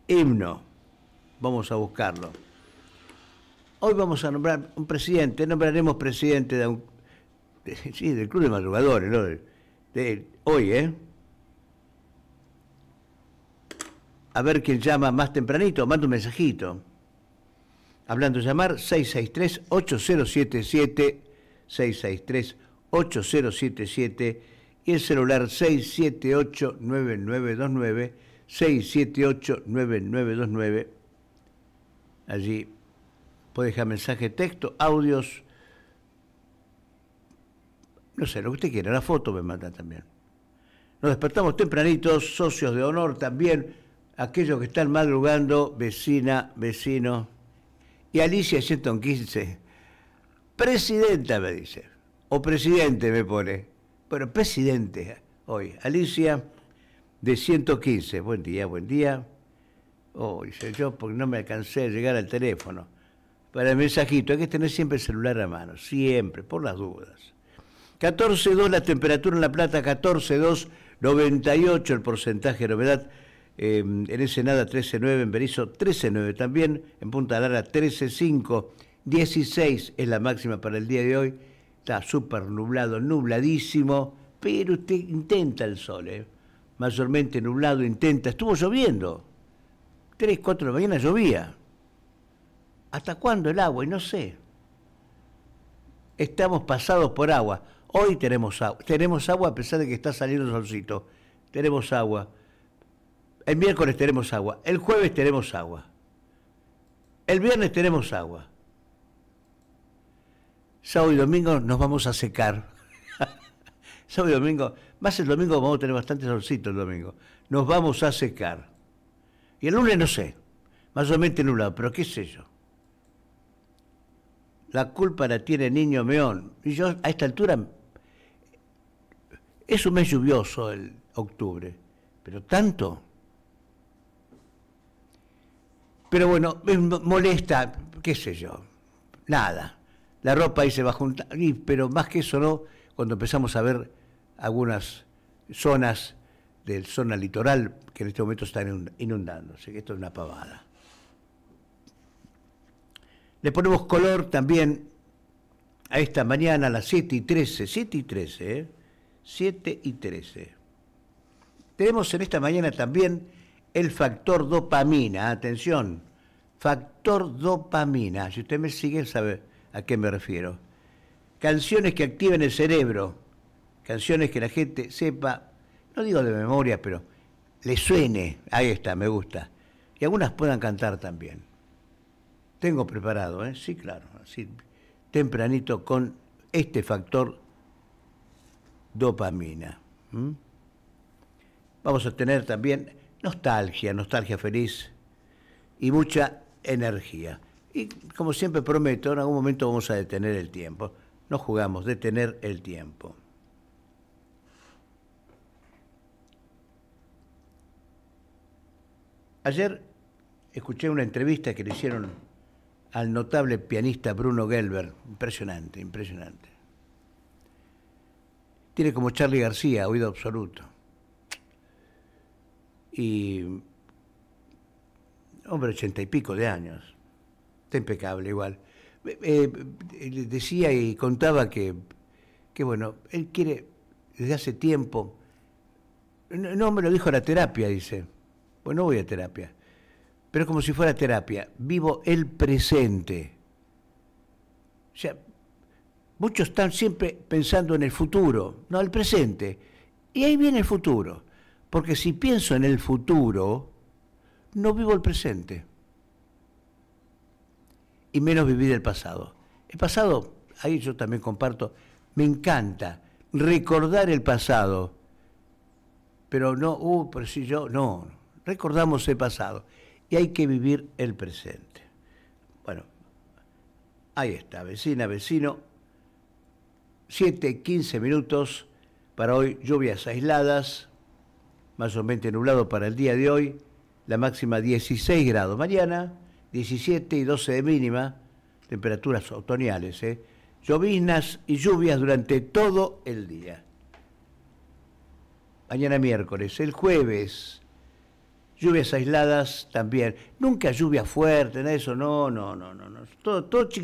himno. Vamos a buscarlo. Hoy vamos a nombrar un presidente, nombraremos presidente del Club de Madrugadores, ¿no? Hoy, ¿eh? A ver quién llama más tempranito, manda un mensajito. Hablando de llamar, 663-8077, 663-8077, y el celular 678-9929, 678-9929. Allí puede dejar mensaje, texto, audios, no sé, lo que usted quiera, la foto me manda también. Nos despertamos tempranitos, socios de honor también, aquellos que están madrugando, vecina, vecino. Y Alicia 115, presidenta me dice, o presidente me pone, bueno, presidente hoy. Alicia de 115, buen día, buen día. Oh, dice yo, porque no me alcancé a llegar al teléfono. Para el mensajito, hay que tener siempre el celular a mano, siempre, por las dudas. 14.2 la temperatura en La Plata, 14.2, 98 el porcentaje de humedad. En Ensenada 13.9, en Berisso 13.9 también, en Punta Lara 13.5, 16 es la máxima para el día de hoy. Está súper nublado, nubladísimo, pero usted intenta el sol, mayormente nublado, intenta. Estuvo lloviendo, 3, 4 de la mañana llovía. ¿Hasta cuándo el agua? Y no sé. Estamos pasados por agua. Hoy tenemos agua a pesar de que está saliendo el solcito. Tenemos agua. El miércoles tenemos agua. El jueves tenemos agua. El viernes tenemos agua. Sábado y domingo nos vamos a secar. Sábado y domingo, más el domingo vamos a tener bastante solcito el domingo. Nos vamos a secar. Y el lunes no sé. Mayormente nublado, pero qué sé yo. La culpa la tiene Niño Meón. Y yo a esta altura es un mes lluvioso el octubre. Pero tanto. Pero bueno, me molesta, qué sé yo, nada. La ropa ahí se va a juntar, pero más que eso no, cuando empezamos a ver algunas zonas de zona litoral que en este momento están inundándose, que esto es una pavada. Le ponemos color también a esta mañana a las 7:13, 7:13, 7:13. Tenemos en esta mañana también el factor dopamina, atención, factor dopamina, si usted me sigue sabe a qué me refiero. Canciones que activen el cerebro, canciones que la gente sepa, no digo de memoria, pero le suene, ahí está, me gusta, y algunas puedan cantar también. Tengo preparado, sí, claro, así tempranito con este factor dopamina. Vamos a tener también nostalgia feliz y mucha energía. Y como siempre prometo, en algún momento vamos a detener el tiempo. No jugamos, detener el tiempo. Ayer escuché una entrevista que le hicieron al notable pianista Bruno Gelber. Impresionante, impresionante. Tiene como Charly García, oído absoluto. Y hombre, 80 y pico de años, está impecable igual. Decía y contaba que bueno, él quiere desde hace tiempo, no me lo dijo la terapia, dice, pues no voy a terapia, pero es como si fuera terapia, vivo el presente. O sea, muchos están siempre pensando en el futuro, no el presente, y ahí viene el futuro. Porque si pienso en el futuro, no vivo el presente. Y menos vivir el pasado. El pasado, ahí yo también comparto, me encanta recordar el pasado. Pero no, pero si yo, no, recordamos el pasado. Y hay que vivir el presente. Bueno, ahí está, vecina, vecino. 7:15 minutos para hoy, lluvias aisladas. Mayormente nublado para el día de hoy, la máxima 16 grados. Mañana 17 y 12 de mínima, temperaturas otoñales. Lloviznas y lluvias durante todo el día. Mañana miércoles, el jueves, Lluvias aisladas también. Nunca lluvia fuerte, nada de eso, no. Todo chiquitito.